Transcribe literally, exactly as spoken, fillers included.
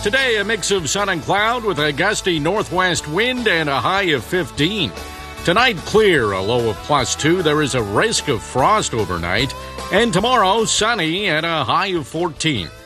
Today, a mix of sun and cloud with a gusty northwest wind and a high of fifteen. Tonight, clear, a low of plus two. There is a risk of frost overnight. And tomorrow, sunny and a high of fourteen.